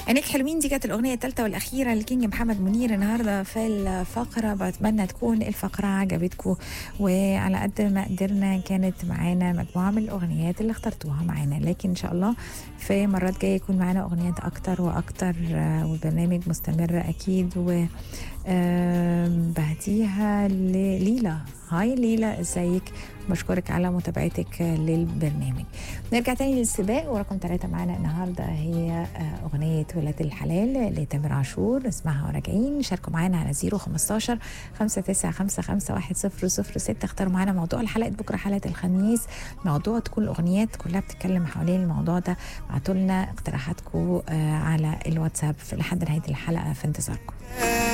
عينيك حلوين دي كانت الأغنية الثالثة والأخيرة لكينج محمد منير النهاردة في الفقرة. بتمنى تكون الفقرة عجبتكم، وعلى قد ما قدرنا كانت معانا مجموعة من الأغنيات اللي اخترتوها معانا، لكن إن شاء الله في مرات جاية يكون معانا أغنيات أكتر وأكتر، وبرنامج مستمر أكيد. و بهديها لليلى. هاي ليلى، ازيك؟ بشكرك على متابعتك للبرنامج. نرجع تاني للسباق، ورقم 3 معانا النهارده هي أغنية ولاد الحلال لتامر عاشور، اسمعها وراجعين. شاركوا معانا على 015 59551006. اختاروا معانا موضوع الحلقة بكرة، حلقة الخميس، موضوع تكون الأغنيات كلها بتتكلم حوالين الموضوع ده. ابعتوا لنا اقتراحاتكم على الواتساب لحد نهاية الحلقة، في انتظاركم.